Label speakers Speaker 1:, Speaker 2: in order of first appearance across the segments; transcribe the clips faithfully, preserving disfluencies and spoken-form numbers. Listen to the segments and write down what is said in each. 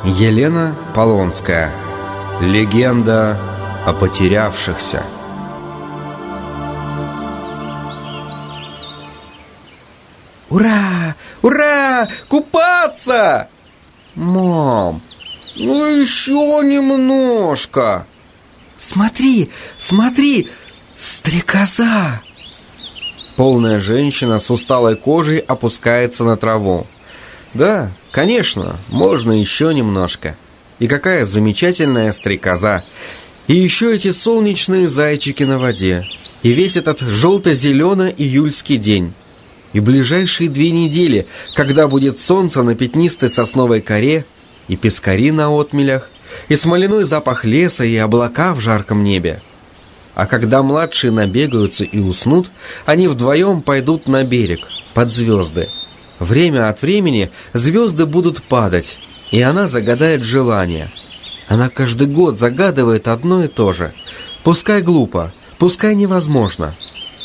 Speaker 1: Елена Полонская. Легенда о потерявшихся.
Speaker 2: Ура! Ура! Купаться!
Speaker 1: Мам, ну еще немножко.
Speaker 2: Смотри, смотри, стрекоза!
Speaker 1: Полная женщина с усталой кожей опускается на траву. Да, конечно, можно еще немножко. И какая замечательная стрекоза. И еще эти солнечные зайчики на воде. И весь этот желто-зелено-июльский день. И ближайшие две недели, когда будет солнце на пятнистой сосновой коре, и пескари на отмелях, и смоляной запах леса, и облака в жарком небе. А когда младшие набегаются и уснут, они вдвоем пойдут на берег, под звезды. Время от времени звезды будут падать, и она загадает желание. Она каждый год загадывает одно и то же. Пускай глупо, пускай невозможно.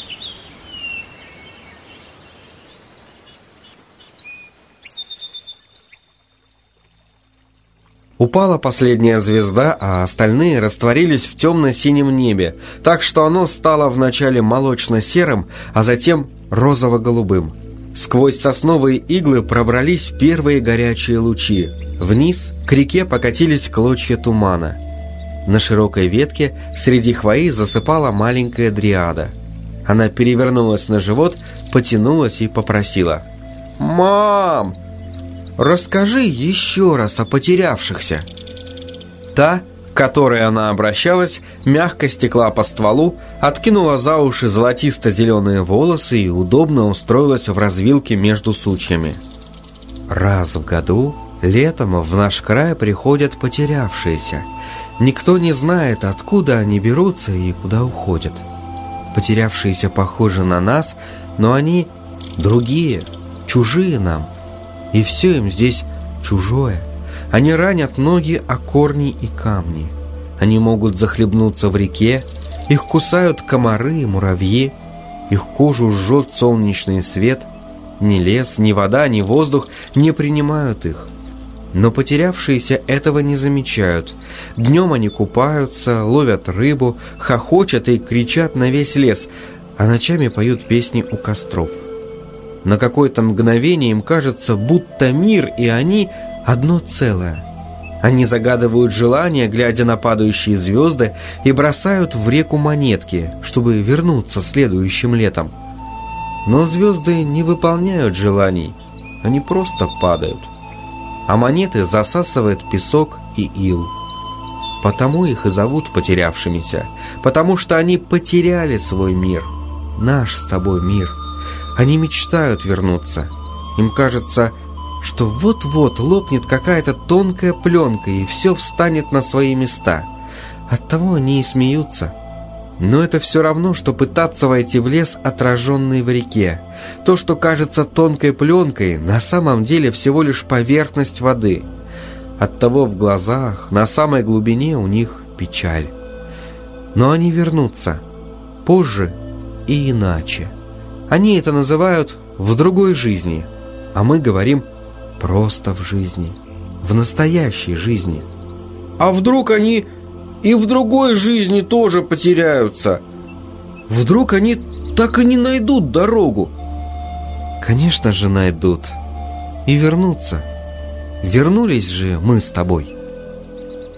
Speaker 1: Упала последняя звезда, а остальные растворились в темно-синем небе, так что оно стало вначале молочно-серым, а затем розово-голубым. Сквозь сосновые иглы пробрались первые горячие лучи. Вниз к реке покатились клочья тумана. На широкой ветке среди хвои засыпала маленькая дриада. Она перевернулась на живот, потянулась и попросила: «Мам, расскажи еще раз о потерявшихся». Та, к которой она обращалась, мягко стекла по стволу, откинула за уши золотисто-зеленые волосы и удобно устроилась в развилке между сучьями. Раз в году, летом, в наш край приходят потерявшиеся. Никто не знает, откуда они берутся и куда уходят. Потерявшиеся похожи на нас, но они другие, чужие нам. И все им здесь чужое. Они ранят ноги о корни и камни. Они могут захлебнуться в реке. Их кусают комары и муравьи. Их кожу жжет солнечный свет. Ни лес, ни вода, ни воздух не принимают их. Но потерявшиеся этого не замечают. Днем они купаются, ловят рыбу, хохочут и кричат на весь лес, а ночами поют песни у костров. На какое-то мгновение им кажется, будто мир и они одно целое. Они загадывают желания, глядя на падающие звезды, и бросают в реку монетки, чтобы вернуться следующим летом. Но звезды не выполняют желаний, они просто падают. А монеты засасывает песок и ил. Потому их и зовут потерявшимися, потому что они потеряли свой мир, наш с тобой мир. Они мечтают вернуться. Им кажется, что вот-вот лопнет какая-то тонкая пленка, и все встанет на свои места. Оттого они и смеются. Но это все равно, что пытаться войти в лес, отраженный в реке. То, что кажется тонкой пленкой, на самом деле всего лишь поверхность воды. Оттого в глазах, на самой глубине у них печаль. Но они вернутся. Позже и иначе. Они это называют «в другой жизни», а мы говорим «просто в жизни», в настоящей жизни.
Speaker 2: А вдруг они и в другой жизни тоже потеряются? Вдруг они так и не найдут дорогу?
Speaker 1: Конечно же найдут. И вернутся. Вернулись же мы с тобой.